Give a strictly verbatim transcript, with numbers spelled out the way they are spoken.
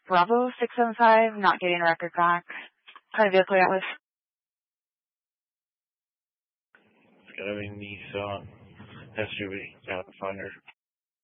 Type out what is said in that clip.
Bravo six seven five, not getting a record back. What kind of vehicle that was? It's gotta be Nissan S U V. Gotta find her.